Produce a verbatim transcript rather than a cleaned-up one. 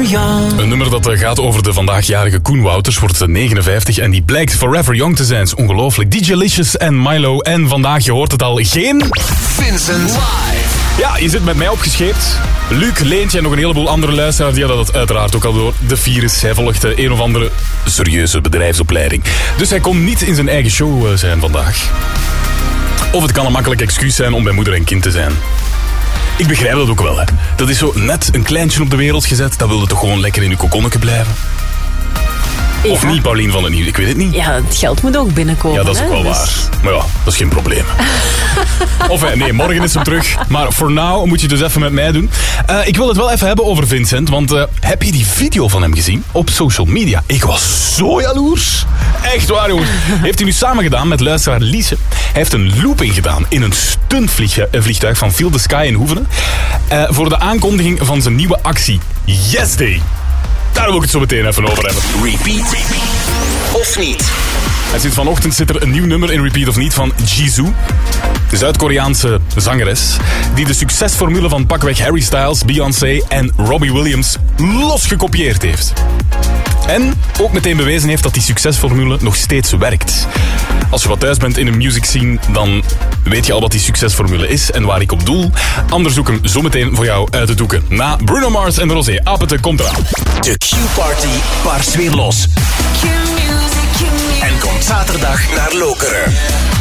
Young. Een nummer dat gaat over de vandaagjarige Koen Wouters, wordt negenenvijftig en die blijkt forever young te zijn. Is ongelooflijk. D J Licious en Milo en vandaag, je hoort het al, geen... Vincent Live. Ja, je zit met mij opgescheept. Luc, Leentje en nog een heleboel andere luisteraars, die hadden dat uiteraard ook al door. De virus, hij volgde een of andere serieuze bedrijfsopleiding. Dus hij kon niet in zijn eigen show zijn vandaag. Of het kan een makkelijk excuus zijn om bij moeder en kind te zijn. Ik begrijp dat ook wel, hè. Dat is zo net een kleintje op de wereld gezet, dat wilde toch gewoon lekker in uw kokonnetje blijven? Ja. Of niet, Paulien van den Nieuw? Ik weet het niet. Ja, het geld moet ook binnenkomen. Ja, dat is ook hè? wel dus... waar. Maar ja, dat is geen probleem. Of nee, morgen is hem terug. Maar voor now moet je dus even met mij doen. Uh, ik wil het wel even hebben over Vincent. Want uh, heb je die video van hem gezien op social media? Ik was zo jaloers. Echt waar, jongens. Heeft hij nu samen gedaan met luisteraar Lise. Hij heeft een looping gedaan in een stuntvliegtuig van Feel the Sky in Hoevenen. Uh, voor de aankondiging van zijn nieuwe actie Yes Day. Daar wil ik het zo meteen even over hebben. Repeat, repeat of niet? En sinds vanochtend zit er een nieuw nummer in Repeat of niet van Jisoo. De Zuid-Koreaanse zangeres die de succesformule van pakweg Harry Styles, Beyoncé en Robbie Williams losgekopieerd heeft. En ook meteen bewezen heeft dat die succesformule nog steeds werkt. Als je wat thuis bent in een music scene, dan weet je al wat die succesformule is en waar ik op doel. Anders zoek hem zometeen voor jou uit te doeken. Na Bruno Mars en Rosé Apete komt eraan. De Q-party barst weer los. En komt zaterdag naar Lokeren.